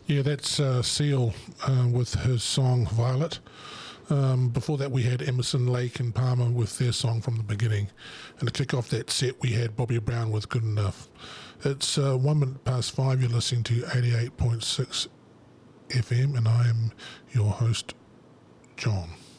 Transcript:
Yeah, that's Seal with his song Violet. Before that, we had Emerson, Lake and Palmer with their song From the Beginning. And to kick off that set, we had Bobby Brown with Good Enough. It's 1 minute past 5. You're listening to 88.6 FM, and I am your host, John.